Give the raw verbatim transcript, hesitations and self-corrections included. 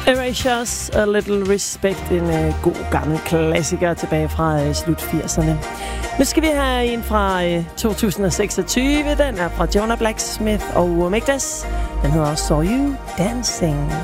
Erasures, A Little Respect, en uh, god gammel klassiker tilbage fra uh, slut firserne. Nu skal vi have en fra uh, to tusind seksogtyve. Den er fra Jonah Blacksmith og Megdas. Den hedder Saw You Dancing.